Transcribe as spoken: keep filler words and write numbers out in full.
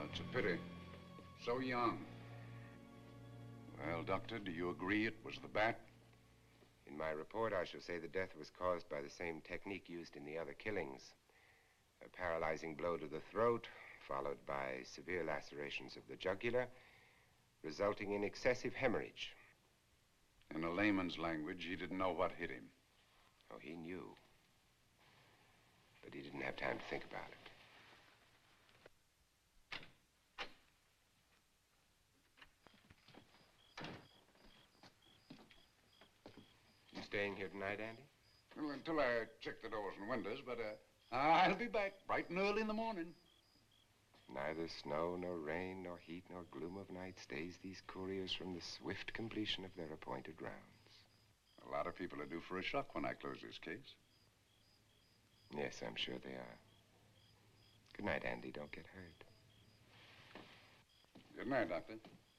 it's a pity. So young. Well, Doctor, do you agree it was the bat? In my report, I shall say the death was caused by the same technique used in the other killings. A paralyzing blow to the throat, followed by severe lacerations of the jugular, resulting in excessive hemorrhage. In a layman's language, he didn't know what hit him. Oh, he knew. But he didn't have time to think about it. You staying here tonight, Andy? Well, until I check the doors and windows, but uh, I'll be back bright and early in the morning. Neither snow, nor rain, nor heat, nor gloom of night stays these couriers from the swift completion of their appointed rounds. A lot of people are due for a shock when I close this case. Yes, I'm sure they are. Good night, Andy. Don't get hurt. Good night, Doctor.